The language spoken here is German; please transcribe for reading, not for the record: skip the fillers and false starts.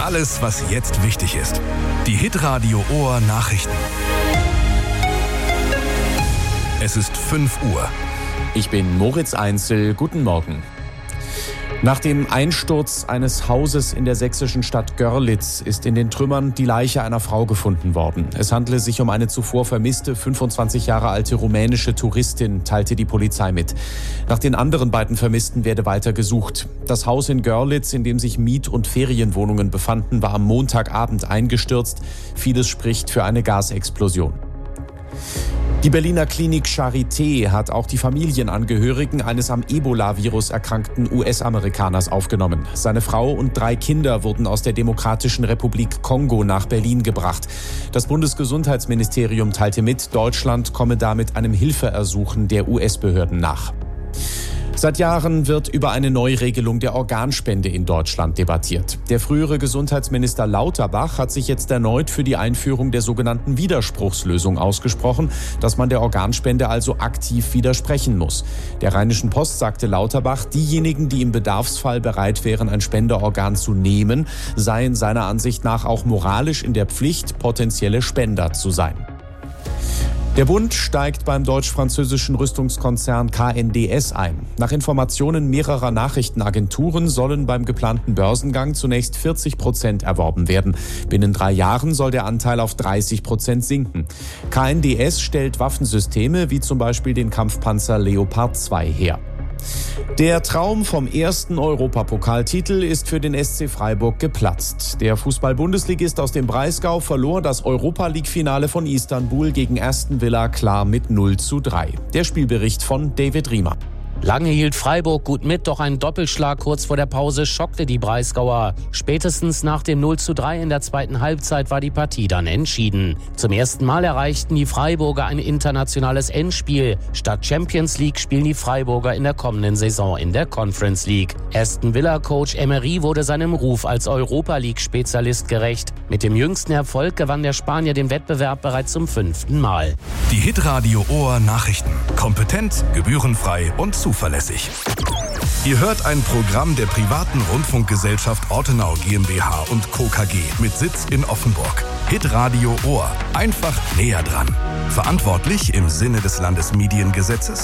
Alles, was jetzt wichtig ist. Die Hitradio Ohr Nachrichten. Es ist 5 Uhr. Ich bin Moritz Einzel. Guten Morgen. Nach dem Einsturz eines Hauses in der sächsischen Stadt Görlitz ist in den Trümmern die Leiche einer Frau gefunden worden. Es handele sich um eine zuvor vermisste, 25 Jahre alte rumänische Touristin, teilte die Polizei mit. Nach den anderen beiden Vermissten werde weiter gesucht. Das Haus in Görlitz, in dem sich Miet- und Ferienwohnungen befanden, war am Montagabend eingestürzt. Vieles spricht für eine Gasexplosion. Die Berliner Klinik Charité hat auch die Familienangehörigen eines am Ebola-Virus erkrankten US-Amerikaners aufgenommen. Seine Frau und 3 Kinder wurden aus der Demokratischen Republik Kongo nach Berlin gebracht. Das Bundesgesundheitsministerium teilte mit, Deutschland komme damit einem Hilfeersuchen der US-Behörden nach. Seit Jahren wird über eine Neuregelung der Organspende in Deutschland debattiert. Der frühere Gesundheitsminister Lauterbach hat sich jetzt erneut für die Einführung der sogenannten Widerspruchslösung ausgesprochen, dass man der Organspende also aktiv widersprechen muss. Der Rheinischen Post sagte Lauterbach, diejenigen, die im Bedarfsfall bereit wären, ein Spenderorgan zu nehmen, seien seiner Ansicht nach auch moralisch in der Pflicht, potenzielle Spender zu sein. Der Bund steigt beim deutsch-französischen Rüstungskonzern KNDS ein. Nach Informationen mehrerer Nachrichtenagenturen sollen beim geplanten Börsengang zunächst 40% erworben werden. Binnen 3 Jahren soll der Anteil auf 30% sinken. KNDS stellt Waffensysteme wie zum Beispiel den Kampfpanzer Leopard 2 her. Der Traum vom ersten Europapokaltitel ist für den SC Freiburg geplatzt. Der Fußball-Bundesligist aus dem Breisgau verlor das Europa-League-Finale von Istanbul gegen Aston Villa klar mit 0:3. Der Spielbericht von David Riemer. Lange hielt Freiburg gut mit, doch ein Doppelschlag kurz vor der Pause schockte die Breisgauer. Spätestens nach dem 0:3 in der zweiten Halbzeit war die Partie dann entschieden. Zum ersten Mal erreichten die Freiburger ein internationales Endspiel. Statt Champions League spielen die Freiburger in der kommenden Saison in der Conference League. Aston Villa-Coach Emery wurde seinem Ruf als Europa-League-Spezialist gerecht. Mit dem jüngsten Erfolg gewann der Spanier den Wettbewerb bereits zum 5. Mal. Die Hitradio Ohr Nachrichten. Kompetent, gebührenfrei und zuverlässig. Ihr hört ein Programm der privaten Rundfunkgesellschaft Ortenau GmbH und Co. KG mit Sitz in Offenburg. Hitradio Ohr. Einfach näher dran. Verantwortlich im Sinne des Landesmediengesetzes